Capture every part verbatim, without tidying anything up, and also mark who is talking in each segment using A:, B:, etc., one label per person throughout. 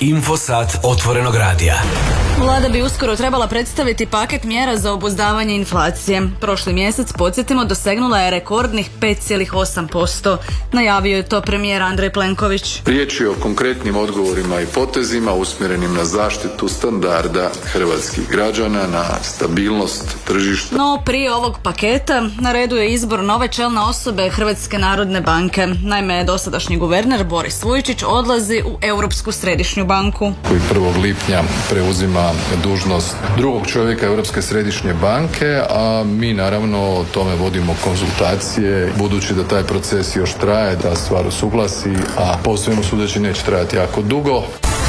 A: Infosat otvorenog radija.
B: Vlada bi uskoro trebala predstaviti paket mjera za obuzdavanje inflacije. Prošli mjesec, podsjetimo, dosegnula je rekordnih pet zarez osam posto. Najavio je to premijer Andrej Plenković.
C: Riječ je o konkretnim odgovorima i potezima usmjerenim na zaštitu standarda hrvatskih građana, na stabilnost tržišta.
B: No, prije ovog paketa na redu je izbor nove čelne osobe Hrvatske narodne banke. Naime, dosadašnji guverner Boris Vujčić odlazi u Europsku središnju banku.
C: Koji prvog lipnja preuzima dužnost drugog čovjeka Europske središnje banke, a mi naravno o tome vodimo konzultacije, budući da taj proces još traje, da stvar usuglasi, a po svemu sudeći neće trajati jako dugo.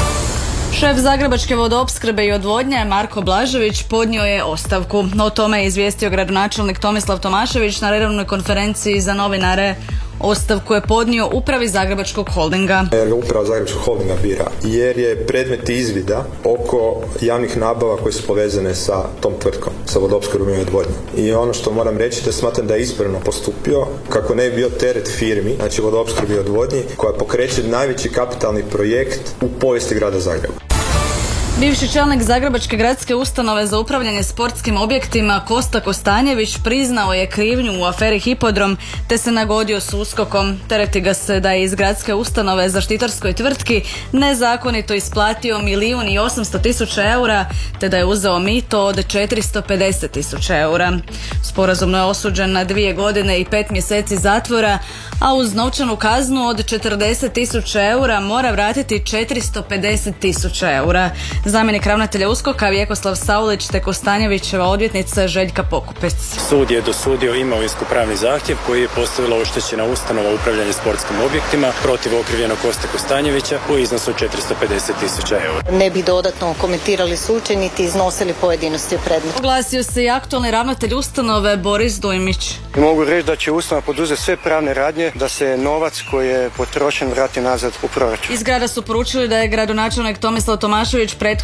B: Šef Zagrebačke vodoopskrbe i odvodnje Marko Blažević podnio je ostavku. O tome je izvijestio gradonačelnik Tomislav Tomašević na redovnoj konferenciji za novinare. Ostavku je podnio upravi Zagrebačkog holdinga.
D: Jer ga uprava Zagrebačkog holdinga bira, jer je predmet izvida oko javnih nabava koje su povezane sa tom tvrtkom, sa vodoopskrbom i odvodnjom. I ono što moram reći da smatram da je ispravno postupio kako ne bi bio teret firmi, znači vodoopskrbi i odvodnji, koja pokreće najveći kapitalni projekt u povijesti grada Zagreba.
B: Bivši čelnik Zagrebačke gradske ustanove za upravljanje sportskim objektima Kosta Kostanjević priznao je krivnju u aferi Hipodrom te se nagodio s USKOK-om. Tereti ga se da je iz gradske ustanove zaštitarskoj tvrtki nezakonito isplatio milijun i osamsto tisuća eura te da je uzeo mito od četiristo pedeset tisuća eura. Sporazumno je osuđen na dvije godine i pet mjeseci zatvora, a uz novčanu kaznu od četrdeset tisuća eura mora vratiti četiristo pedeset tisuća eura. Zamjenik ravnatelja USKOK-a Vjekoslav Saulić te Kostanjevićeva odvjetnica Željka Pokupec.
E: Sud je dosudio imovinsko-pravni zahtjev koji je postavila oštećena ustanova upravljanja sportskim objektima protiv okrivljenog Koste Kostanjevića u iznosu od četiristo pedeset tisuća eura.
F: Ne bi dodatno komentirali slučaj niti iznosili pojedinosti u predmetu.
B: Oglasio se i aktualni ravnatelj ustanove Boris Dujmić.
G: I mogu reći da će ustanova poduzeti sve pravne radnje da se novac koji je potrošen vrati nazad u proračun.
B: Iz grada su poručili da je gradonačelnik Tomislav Tomašević prethodno